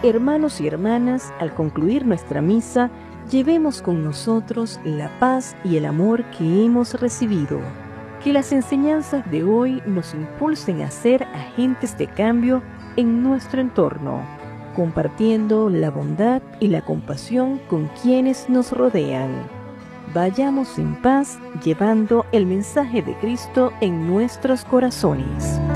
Hermanos y hermanas, al concluir nuestra misa, llevemos con nosotros la paz y el amor que hemos recibido. Que las enseñanzas de hoy nos impulsen a ser agentes de cambio en nuestro entorno, compartiendo la bondad y la compasión con quienes nos rodean. Vayamos en paz, llevando el mensaje de Cristo en nuestros corazones.